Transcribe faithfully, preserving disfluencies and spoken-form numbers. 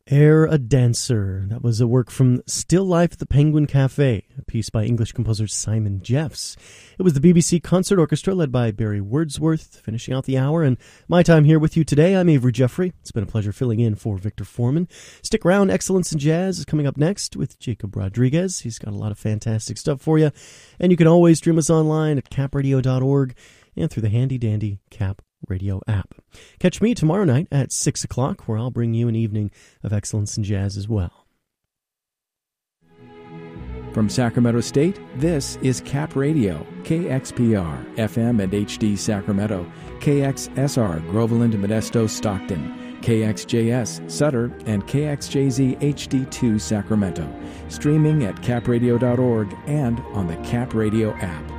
Air a Dancer. That was a work from Still Life at the Penguin Cafe, a piece by English composer Simon Jeffs. It was the B B C Concert Orchestra led by Barry Wordsworth, finishing out the hour. And my time here with you today, I'm Avery Jeffrey. It's been a pleasure filling in for Victor Foreman. Stick around. Excellence in Jazz is coming up next with Jacob Rodriguez. He's got a lot of fantastic stuff for you. And you can always stream us online at cap radio dot org and through the handy-dandy Cap Radio app. Catch me tomorrow night at six o'clock, where I'll bring you an evening of excellence in jazz as well. From Sacramento State, this is Cap Radio, K X P R, F M and H D Sacramento, K X S R, Groveland, Modesto, Stockton, K X J S, Sutter, and K X J Z H D two Sacramento. Streaming at cap radio dot org and on the Cap Radio app.